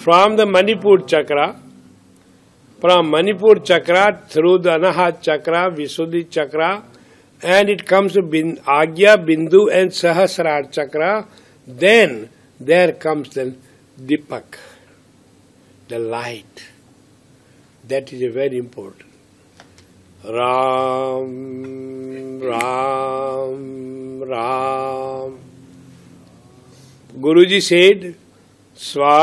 from the Manipur chakra, through the Anahat chakra, Visuddhi chakra, and it comes to Agya, Bindu and Sahasrar chakra. Then there comes the Dipak, the light. That is very important. Ram, Ram, Ram. Guruji said, Swa